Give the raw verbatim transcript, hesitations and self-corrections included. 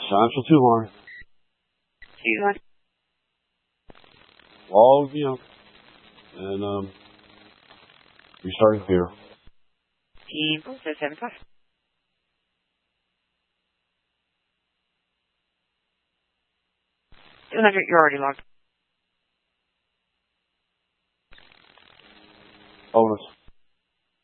Central two Horn. two Horn. Log me up. And, um, restart the computer. Team oh seven seven five. two hundred, you're already logged. Bonus.